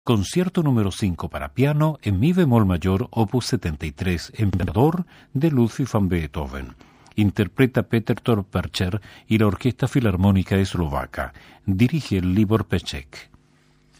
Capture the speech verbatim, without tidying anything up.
Concierto número cinco para piano en mi bemol mayor, opus setenta y tres, Emperador, de Ludwig van Beethoven. Interpreta Peter Torpercher y la Orquesta Filarmónica Eslovaca. Dirige Libor Peček.